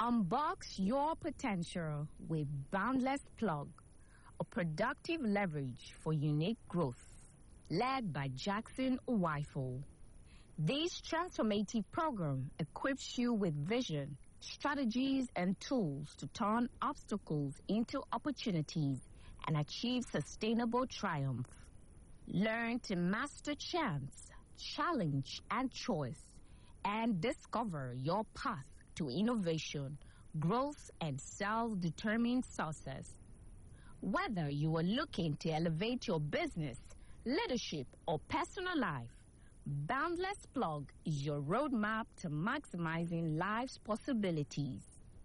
Unbox your potential with Boundless Plug, a productive leverage for unique growth, led by Jackson Uwaifo. This transformative program equips you with vision, strategies, and tools to turn obstacles into opportunities and achieve sustainable triumph. Learn to master chance, challenge, and choice, and discover your path to innovation, growth, and self-determined success. Whether you are looking to elevate your business, leadership, or personal life, Boundless Plug is your roadmap to maximizing life's possibilities.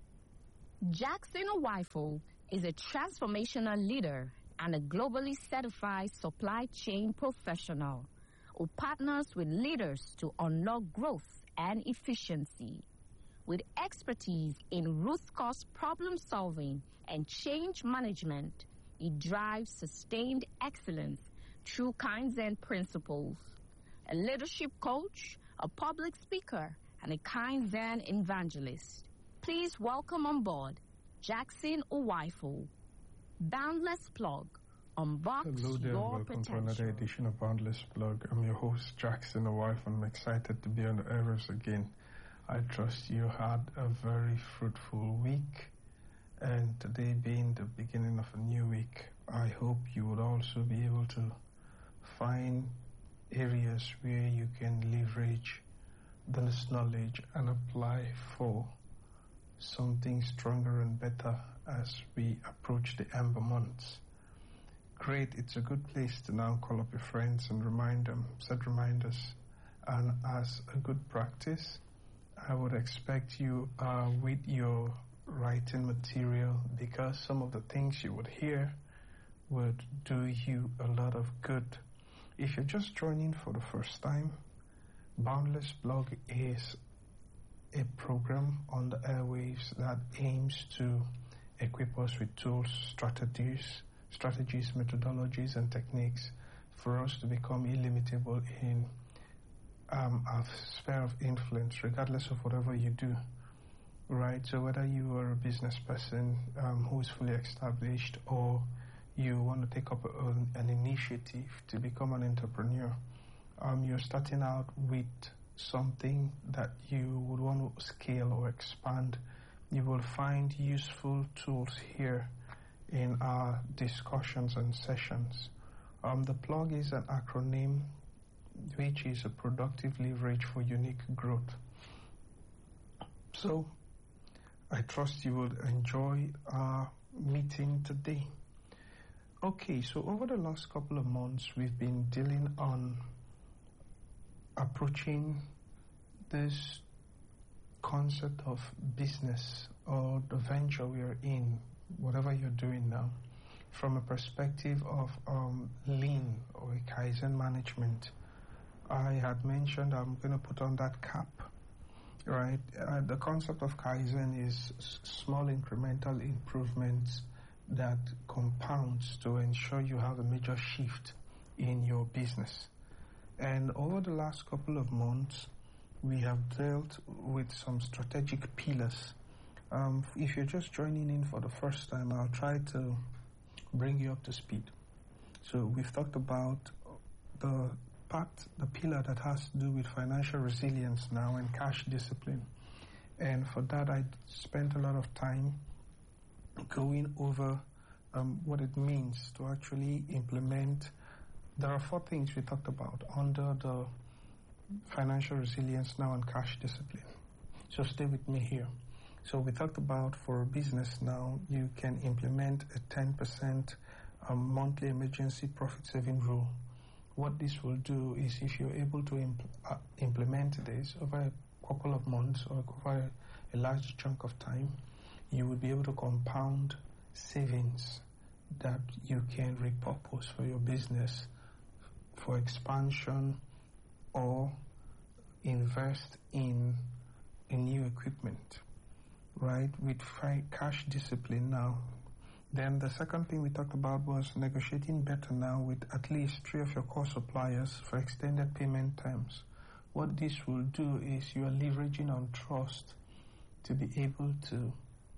Jackson Uwaifo is a transformational leader and a globally certified supply chain professional who partners with leaders to unlock growth and efficiency. With expertise in root cause problem solving and change management, he drives sustained excellence through Kaizen principles. A leadership coach, a public speaker, and a Kaizen evangelist. Please welcome on board Jackson Uwaifo. Boundless Plug. Unbox Hello there, your and welcome potential. to another edition of Boundless Plug. I'm your host, Jackson Uwaifo, and I'm excited to be on the airwaves again. I trust you had a very fruitful week, and today being the beginning of a new week, I hope you would also be able to find areas where you can leverage this knowledge and apply for something stronger and better as we approach the Amber months. Great, it's a good place to now call up your friends and remind them, set reminders, and as a good practice, I would expect you with your writing material, because some of the things you would hear would do you a lot of good. If you're just joining for the first time, Boundless Blog is a program on the airwaves that aims to equip us with tools, strategies, methodologies, and techniques for us to become illimitable in our sphere of influence, regardless of whatever you do. Right? So whether you are a business person who is fully established, or you want to take up an initiative to become an entrepreneur, you're starting out with something that you would want to scale or expand, you will find useful tools here in our discussions and sessions. The plug is an acronym which is a productive leverage for unique growth. So I trust you will enjoy our meeting today. Okay, so over the last couple of months, we've been dealing on approaching this concept of business or the venture we are in, whatever you're doing now, from a perspective of lean or Kaizen management. I had mentioned I'm going to put on that cap, right? The concept of Kaizen is small incremental improvements that compounds to ensure you have a major shift in your business. And over the last couple of months, we have dealt with some strategic pillars. If you're just joining in for the first time, I'll try to bring you up to speed. So we've talked about the pillar that has to do with financial resilience now and cash discipline. And for that, I spent a lot of time going over what it means to actually implement. There are 4 things we talked about under the financial resilience now and cash discipline. So stay with me here. So we talked about, for a business now, you can implement a 10% monthly emergency profit saving rule. What this will do is, if you're able to implement this over a couple of months or over a large chunk of time, you will be able to compound savings that you can repurpose for your business for expansion or invest in a new equipment, right? With cash discipline now. Then the second thing we talked about was negotiating better now with at least 3 of your core suppliers for extended payment terms. What this will do is you are leveraging on trust to be able to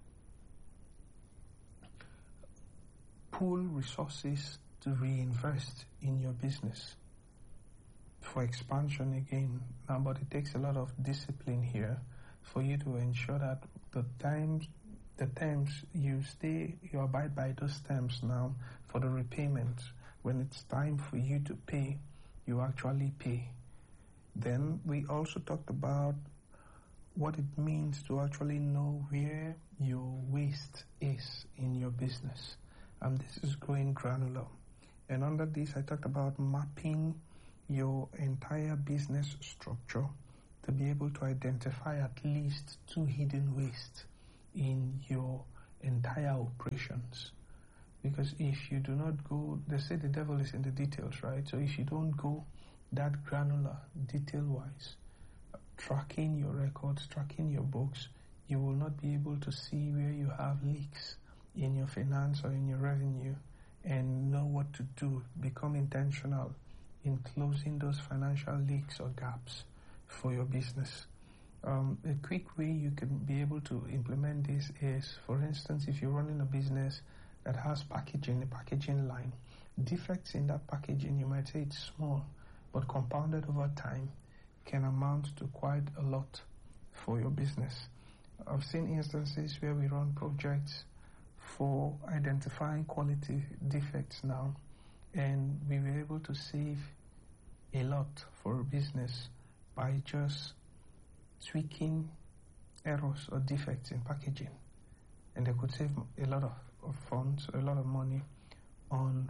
pool resources to reinvest in your business for expansion again. Now, but it takes a lot of discipline here for you to ensure that the terms you abide by those terms now for the repayment. When it's time for you to pay, you actually pay. Then we also talked about what it means to actually know where your waste is in your business. And this is going granular. And under this, I talked about mapping your entire business structure to be able to identify at least 2 hidden wastes in your entire operations. Because if you do not go, they say the devil is in the details, right? So if you don't go that granular, detail-wise, tracking your records, tracking your books, you will not be able to see where you have leaks in your finance or in your revenue and know what to do. Become intentional in closing those financial leaks or gaps for your business. A quick way you can be able to implement this is, for instance, if you're running a business that has packaging, a packaging line, defects in that packaging, you might say it's small, but compounded over time can amount to quite a lot for your business. I've seen instances where we run projects for identifying quality defects now, and we were able to save a lot for a business by just tweaking errors or defects in packaging. And they could save a lot of funds, a lot of money on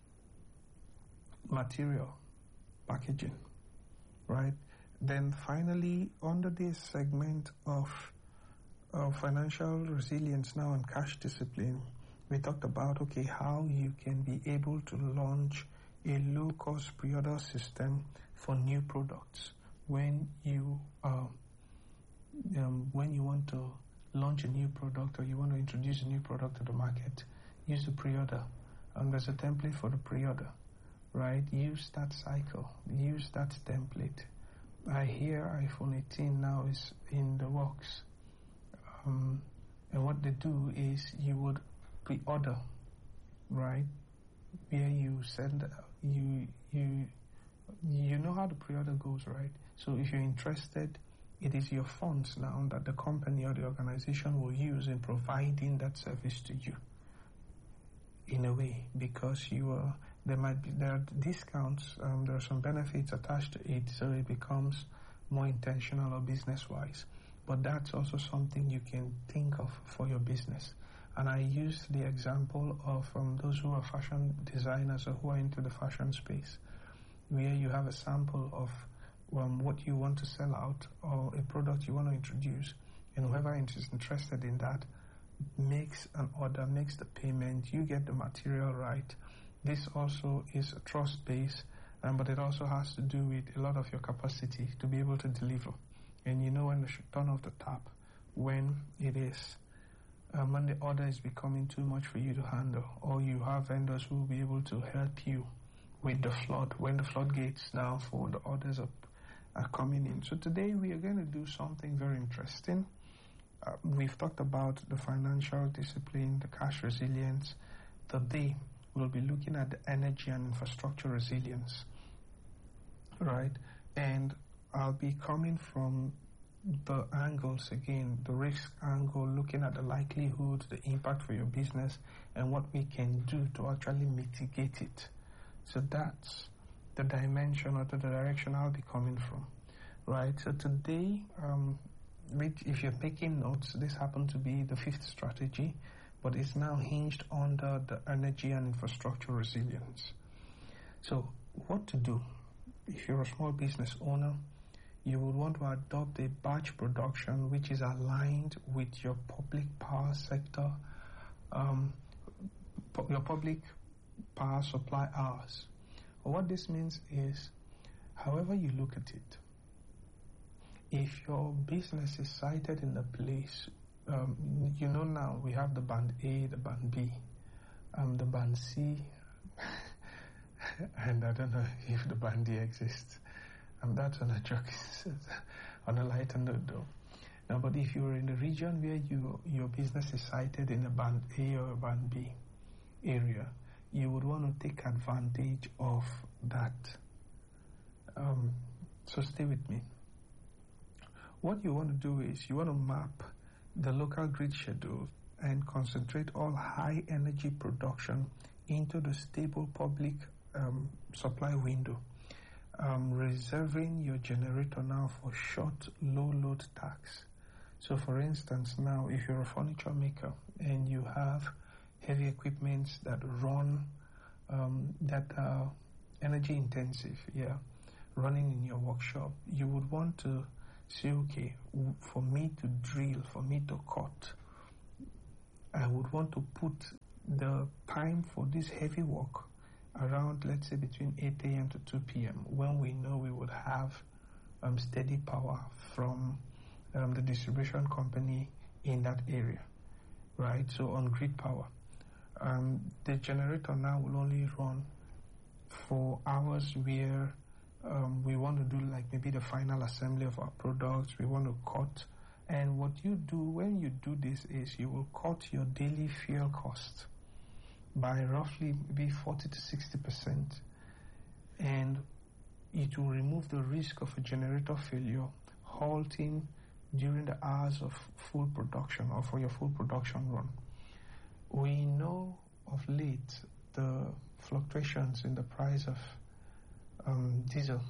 material packaging, right? Then finally, under this segment of financial resilience now and cash discipline, we talked about, how you can be able to launch a low-cost pre-order system for new products. When you want to launch a new product or you want to introduce a new product to the market, use the pre-order. And there's a template for the pre-order, right? Use that cycle. Use that template. I hear iPhone 18 now is in the works. And what they do is you would pre-order, right? Where you send, you know how the pre-order goes, right? So if you're interested, it is your funds now that the company or the organization will use in providing that service to you. In a way, because there are discounts, there are some benefits attached to it, so it becomes more intentional or business-wise. But that's also something you can think of for your business. And I use the example of those who are fashion designers or who are into the fashion space, where you have a sample of what you want to sell out or a product you want to introduce, and whoever is interested in that makes an order, makes the payment, you get the material right. This also is a trust-based, but it also has to do with a lot of your capacity to be able to deliver. And you know when to turn off the tap, when it is, when the order is becoming too much for you to handle, or you have vendors who will be able to help you with the flood, when the floodgates now for the orders are coming in. So today we are going to do something very interesting. We've talked about the financial discipline, the cash resilience. Today we'll be looking at the energy and infrastructure resilience, right? And I'll be coming from the angles again, the risk angle, looking at the likelihood, the impact for your business, and what we can do to actually mitigate it. So that's the dimension or the direction I'll be coming from, right? So today, if you're taking notes, this happened to be the 5th strategy, but it's now hinged under the energy and infrastructure resilience. So what to do? If you're a small business owner, you would want to adopt a batch production which is aligned with your public power sector, your public power supply hours. What this means is, however you look at it, if your business is sited in a place, now we have the band A, the band B, the band C, and I don't know if the band D exists. That's on a joke, on a lighter note though. Now, but if you're in the region where your business is sited in a band A or a band B area, you would want to take advantage of that. So stay with me. What you want to do is you want to map the local grid schedule and concentrate all high energy production into the stable public supply window, reserving your generator now for short low load tax. So for instance, now if you're a furniture maker and you have heavy equipment that run that are energy intensive, running in your workshop, you would want to say, okay, for me to drill, for me to cut, I would want to put the time for this heavy work around, let's say, between 8 a.m. to 2 p.m. when we know we would have steady power from the distribution company in that area, right? So on grid power. The generator now will only run for hours where we want to do like maybe the final assembly of our products, we want to cut. And what you do when you do this is you will cut your daily fuel cost by roughly maybe 40 to 60%. And it will remove the risk of a generator failure halting during the hours of full production or for your full production run. We know of late the fluctuations in the price of diesel.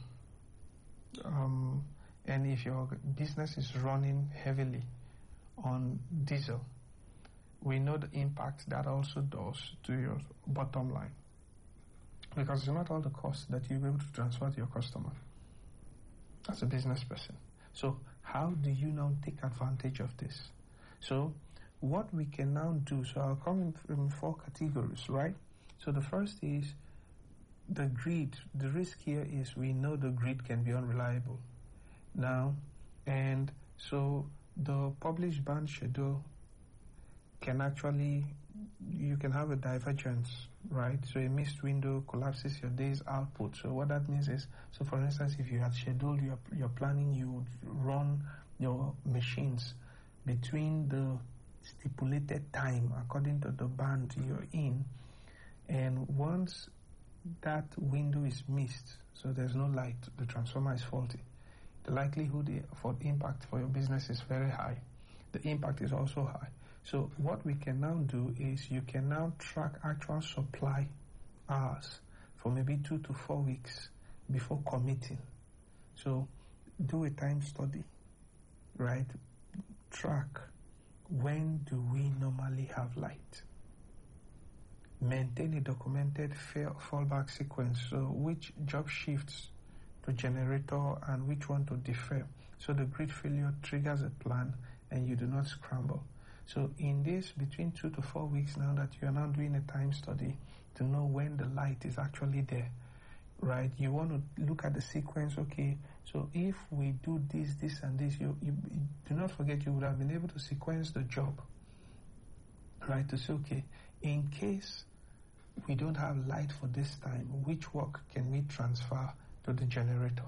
And if your business is running heavily on diesel, we know the impact that also does to your bottom line. Because it's not all the costs that you'll be able to transfer to your customer as a business person. So how do you now take advantage of this? So what we can now do, so I'll come in 4 categories, right? So the first is the grid. The risk here is we know the grid can be unreliable now, and so the published band schedule can actually, you can have a divergence, right? So a missed window collapses your day's output. So what that means is, so for instance, if you had scheduled your planning, you would run your machines between the stipulated time according to the band you're in, and once that window is missed, so there's no light, the transformer is faulty, the likelihood for impact for your business is very high. The impact is also high. So what we can now do is you can now track actual supply hours for maybe 2 to 4 weeks before committing. So do a time study, right? Track when do we normally have light. Maintain a documented fallback sequence, so which job shifts to generator and which one to defer. So the grid failure triggers a plan and you do not scramble. So in this, between 2 to 4 weeks now that you are now doing a time study to know when the light is actually there, right? You want to look at the sequence, okay, so if we do this, this, and this, you do not forget you would have been able to sequence the job, right? To say, okay, in case we don't have light for this time, which work can we transfer to the generator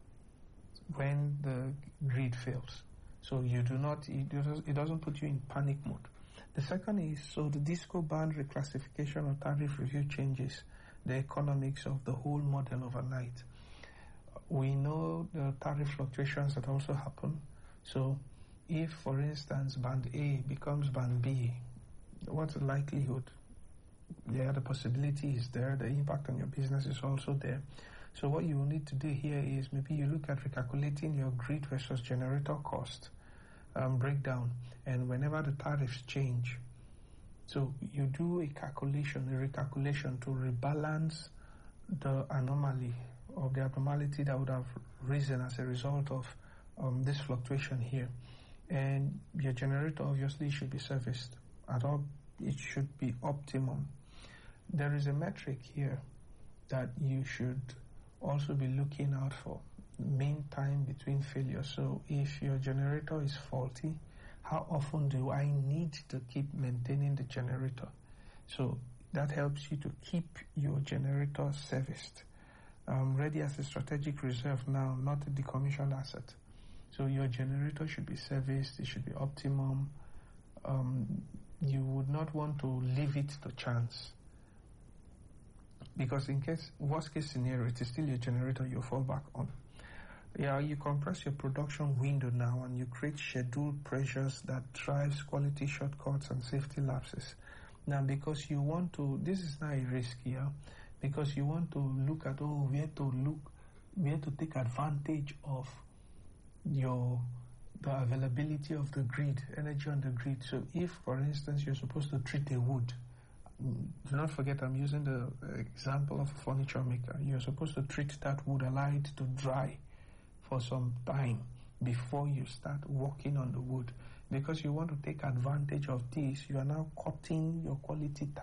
when the grid fails? So you do not, it doesn't put you in panic mode. The second is, so the disco band reclassification or tariff review changes the economics of the whole model overnight. We know the tariff fluctuations that also happen. So if, for instance, band A becomes band B, what's the likelihood? Yeah, the possibility is there. The impact on your business is also there. So what you will need to do here is maybe you look at recalculating your grid versus generator cost breakdown, and whenever the tariffs change, so you do a recalculation to rebalance the anomaly of the abnormality that would have risen as a result of this fluctuation here. And your generator obviously should be serviced at all. It should be optimum. There is a metric here that you should also be looking out for, mean time between failures. So if your generator is faulty, how often do I need to keep maintaining the generator? So that helps you to keep your generator serviced, ready as a strategic reserve now, not a decommissioned asset. So your generator should be serviced, it should be optimum. You would not want to leave it to chance. Because in case, worst case scenario, it is still your generator you fall back on. Yeah, you compress your production window now and you create scheduled pressures that drives quality shortcuts and safety lapses. Now, because you want to, this is not a risk here, because you want to look at, where to take advantage of the availability of the grid, energy on the grid. So if, for instance, you're supposed to treat a wood, do not forget I'm using the example of a furniture maker. You're supposed to treat that wood, allow it to dry for some time before you start working on the wood. Because you want to take advantage of this, you are now cutting your quality time.